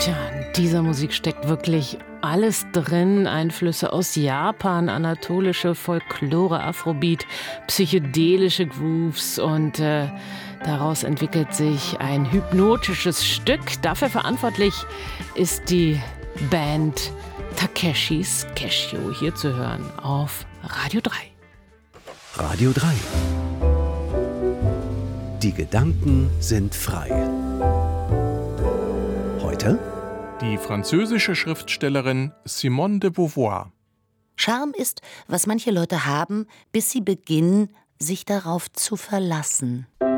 Tja, in dieser Musik steckt wirklich alles drin. Einflüsse aus Japan, anatolische Folklore, Afrobeat, psychedelische Grooves und daraus entwickelt sich ein hypnotisches Stück. Dafür verantwortlich ist die Band Takeshis Casio, hier zu hören auf Radio 3. Radio 3. Die Gedanken sind frei. Heute die französische Schriftstellerin Simone de Beauvoir. Charme ist, was manche Leute haben, bis sie beginnen, sich darauf zu verlassen.